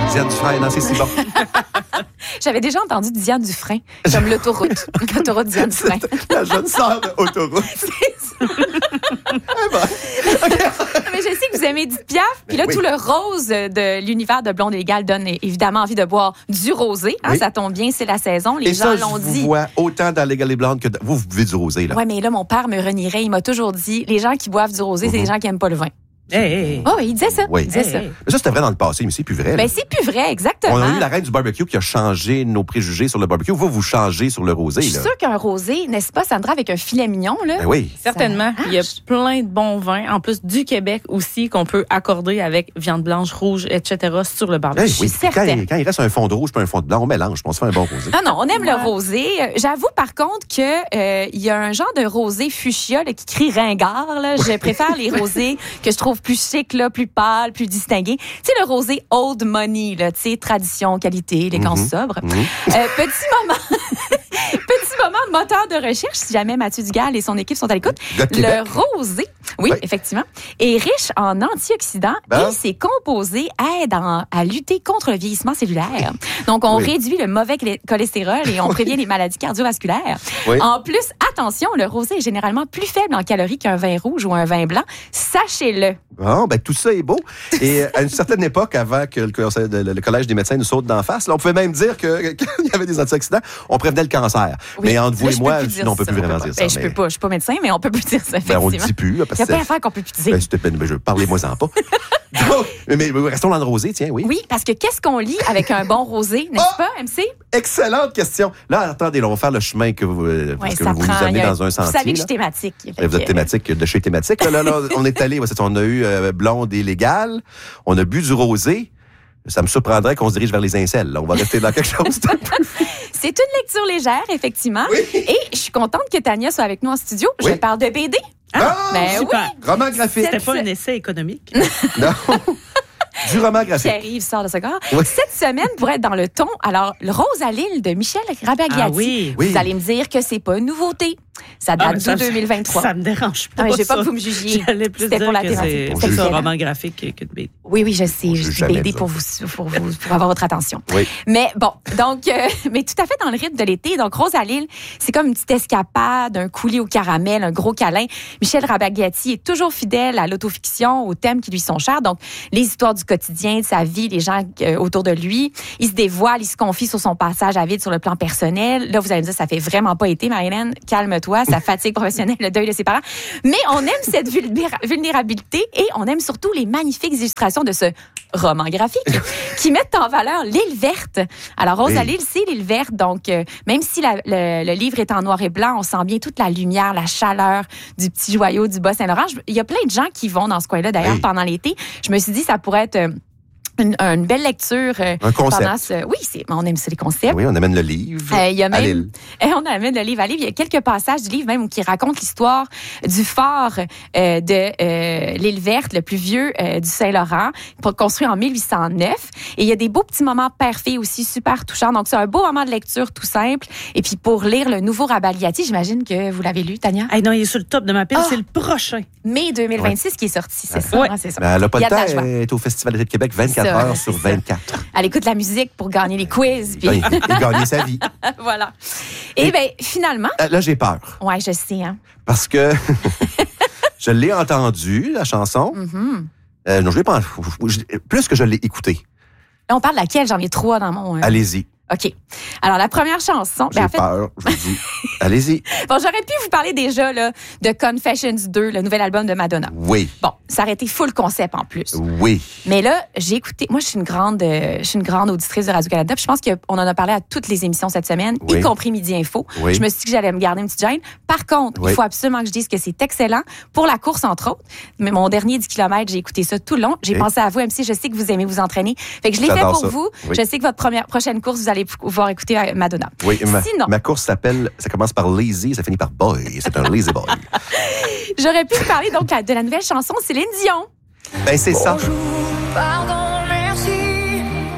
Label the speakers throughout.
Speaker 1: Diane Dufresne, non, c'est si bon.
Speaker 2: J'avais déjà entendu Diane Dufresne, comme l'autoroute. L'autoroute Diane Dufresne.
Speaker 1: La jeune sœur de Autoroute.
Speaker 2: Mais je sais que vous aimez Edith Piaf. Puis là, tout le rose de l'univers de Blonde et Légale donne évidemment envie de boire du rosé. Hein, ça tombe bien, c'est la saison. Les gens l'ont dit.
Speaker 1: Je vous vois autant dans Légale et Blonde que vous buvez du rosé. Là.
Speaker 2: Oui, mais là, mon père me renierait. Il m'a toujours dit, les gens qui boivent du rosé, c'est les gens qui n'aiment pas le vin. Oh, il disait ça.
Speaker 1: Oui.
Speaker 2: Il disait ça.
Speaker 1: Mais ça, c'était vrai dans le passé, mais c'est plus vrai.
Speaker 2: Ben, c'est plus vrai, exactement.
Speaker 1: On a eu la reine du barbecue qui a changé nos préjugés sur le barbecue. Vous changez sur le rosé.
Speaker 2: Je suis sûre qu'un rosé, n'est-ce pas, Sandra, avec un filet mignon, là?
Speaker 1: Ben oui.
Speaker 3: Certainement. Il y a plein de bons vins, en plus du Québec aussi, qu'on peut accorder avec viande blanche, rouge, etc. sur le barbecue.
Speaker 1: Hey, oui. Quand il reste un fond de rouge et un fond de blanc, on mélange. On se fait un bon rosé.
Speaker 2: Non, on aime le rosé. J'avoue, par contre, que il y a un genre de rosé fuchsia là, qui crie ringard. Là. Je préfère les rosés que je trouve plus chic, là, plus pâle, plus distingué. Tu sais, le rosé old money, là, tu sais, tradition, qualité, élégance sobre. Petit moment de moteur de recherche, si jamais Mathieu Dugal et son équipe sont à l'écoute. Le rosé, oui, effectivement, est riche en antioxydants et ses composés aident à lutter contre le vieillissement cellulaire. Donc, on réduit le mauvais cholestérol et on prévient les maladies cardiovasculaires. En plus, attention, le rosé est généralement plus faible en calories qu'un vin rouge ou un vin blanc. Sachez-le.
Speaker 1: Bon, ben tout ça est beau. Et à une certaine époque, avant que le Collège des médecins nous saute d'en face, là, on pouvait même dire qu'il y avait des antioxydants. On prévenait le cancer. Oui. Mais entre vous et moi, on ne peut plus vraiment dire ça.
Speaker 2: Je peux pas. Je suis pas médecin, mais on peut plus dire ça, effectivement.
Speaker 1: On le dit plus. Il
Speaker 2: y a plein d'affaires qu'on peut plus dire.
Speaker 1: Parlez-moi-en pas. Donc, mais restons dans le rosé, tiens, oui.
Speaker 2: Oui, parce que qu'est-ce qu'on lit avec un bon rosé, n'est-ce pas, MC?
Speaker 1: Excellente question. Là, attendez, on va faire le chemin que vous nous amenez dans un sentier.
Speaker 2: Vous savez que je suis thématique.
Speaker 1: Vous êtes thématique de chez thématique. Là, on est allé, on a eu Blonde et Légale, on a bu du rosé. Ça me surprendrait qu'on se dirige vers les incels. Là. On va rester dans quelque chose.
Speaker 2: C'est une lecture légère, effectivement. Oui. Et je suis contente que Tania soit avec nous en studio. Je parle de BD.
Speaker 3: Super.
Speaker 1: Roman graphique.
Speaker 3: C'était pas un essai économique.
Speaker 1: Non. Du roman graphique.
Speaker 2: Pierre-Yves sort de ce corps. Cette semaine, pour être dans le ton, alors, le Rose à l'île de Michel Rabagliati. Vous allez me dire que c'est pas une nouveauté. Ça date de 2023.
Speaker 3: Ça me dérange pas.
Speaker 2: Je veux pas que vous me jugiez.
Speaker 3: C'était pour la thématique. C'est plus un roman graphique que de BD.
Speaker 2: Oui, je sais. Je dis BD pour avoir votre attention. Oui. Mais bon, donc, mais tout à fait dans le rythme de l'été. Donc, Rose à l'île, c'est comme une petite escapade, un coulis au caramel, un gros câlin. Michel Rabagliati est toujours fidèle à l'autofiction, aux thèmes qui lui sont chers. Donc, les histoires du quotidien, de sa vie, les gens autour de lui. Il se dévoile, il se confie sur son passage à vide sur le plan personnel. Là, vous allez me dire, ça fait vraiment pas été, Marie-Hélène. Calme-toi, sa fatigue professionnelle, le deuil de ses parents. Mais on aime cette vulnérabilité et on aime surtout les magnifiques illustrations de ce roman graphique qui mettent en valeur l'île verte. Alors, Rose à l'île, c'est l'île verte. Donc, même si le livre est en noir et blanc, on sent bien toute la lumière, la chaleur du petit joyau du Bas-Saint-Laurent. Il y a plein de gens qui vont dans ce coin-là, d'ailleurs, pendant l'été. Je me suis dit, ça pourrait être une belle lecture.
Speaker 1: Un concept.
Speaker 2: On aime ça, les concepts.
Speaker 1: Oui, on amène le livre
Speaker 2: à l'île.
Speaker 1: On
Speaker 2: amène le livre à l'île. Il y a quelques passages du livre même qui racontent l'histoire du fort de l'île verte, le plus vieux du Saint-Laurent, construit en 1809. Et il y a des beaux petits moments père-fille aussi, super touchants. Donc, c'est un beau moment de lecture tout simple. Et puis, pour lire le nouveau Rabagliati, j'imagine que vous l'avez lu, Tania?
Speaker 3: Non, il est sur le top de ma pile. C'est le prochain.
Speaker 2: Mai 2026 qui est sorti, c'est ça. C'est ça.
Speaker 1: Elle n'a pas le temps, elle est au Festival d'été de Québec 24 heures sur 24.
Speaker 2: Elle écoute la musique pour gagner les quiz. Puis...
Speaker 1: et gagner sa vie.
Speaker 2: Voilà. Et bien, finalement...
Speaker 1: Là, j'ai peur.
Speaker 2: Oui, je sais. Hein.
Speaker 1: Parce que je l'ai entendu, la chanson. Mm-hmm. Non, je l'ai pas... Plus que je l'ai écoutée.
Speaker 2: Là, on parle de laquelle? J'en ai 3 dans mon...
Speaker 1: Allez-y.
Speaker 2: OK. Alors, la première chanson...
Speaker 1: J'ai peur, je vous dis. Allez-y.
Speaker 2: Bon, j'aurais pu vous parler déjà là, de Confessions 2, le nouvel album de Madonna.
Speaker 1: Oui.
Speaker 2: Bon, ça aurait été full concept en plus.
Speaker 1: Oui.
Speaker 2: Mais là, j'ai écouté... Moi, je suis une grande auditrice de Radio-Canada. Puis je pense qu'on en a parlé à toutes les émissions cette semaine, y compris Midi Info. Oui. Je me suis dit que j'allais me garder une petite gêne. Par contre, il faut absolument que je dise que c'est excellent pour la course, entre autres. Mais mon dernier 10 km, j'ai écouté ça tout le long. J'ai pensé à vous, MC. Je sais que vous aimez vous entraîner. Fait que je l'ai fait pour vous. Oui. Je sais que votre prochaine course, vous allez pouvoir écouter Madonna.
Speaker 1: Oui, sinon, ma course ça commence par Lazy, ça finit par Boy. C'est un Lazy Boy.
Speaker 2: J'aurais pu vous parler donc de la nouvelle chanson Céline Dion.
Speaker 1: Ben, c'est ça.
Speaker 4: Bonjour, pardon, merci.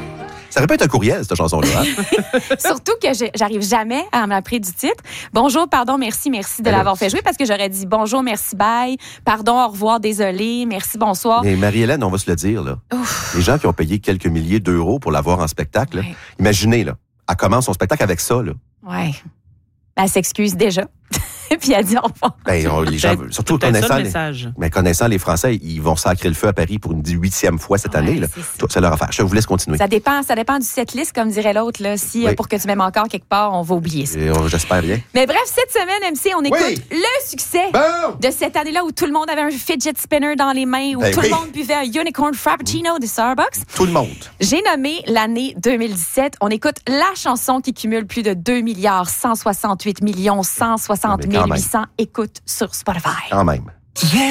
Speaker 1: Ça aurait pu être un courriel, cette chanson-là. Hein?
Speaker 2: Surtout que j'arrive jamais à m'appeler du titre. Bonjour, pardon, merci de l'avoir fait jouer parce que j'aurais dit bonjour, merci, bye. Pardon, au revoir, désolé, merci, bonsoir.
Speaker 1: Mais Marie-Hélène, on va se le dire, là.
Speaker 2: Ouf.
Speaker 1: Les gens qui ont payé quelques milliers d'euros pour la voir en spectacle, là, imaginez, là, elle commence son spectacle avec ça, là.
Speaker 2: Ouais. Elle s'excuse déjà. Puis elle dit au revoir.
Speaker 1: Les gens, surtout connaissant les Français, ils vont sacrer le feu à Paris pour une 8e fois cette année. Là. C'est leur affaire. Je vous laisse continuer.
Speaker 2: Ça dépend du setlist, comme dirait l'autre. Là. Si pour que tu m'aimes encore quelque part, on va oublier ça.
Speaker 1: J'espère bien.
Speaker 2: Mais bref, cette semaine, MC, on écoute le succès de cette année-là où tout le monde avait un fidget spinner dans les mains, où tout le monde buvait un unicorn frappuccino de Starbucks.
Speaker 1: Tout le monde.
Speaker 2: J'ai nommé l'année 2017. On écoute la chanson qui cumule plus de 2 168 160 800 écoutes sur Spotify.
Speaker 1: Quand même.